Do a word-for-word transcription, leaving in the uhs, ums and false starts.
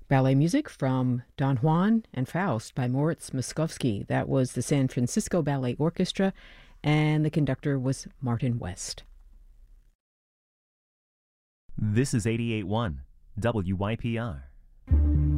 Ballet music from Don Juan and Faust by Moritz Moszkowski. That was the San Francisco Ballet Orchestra, and the conductor was Martin West. This is eighty-eight point one W Y P R.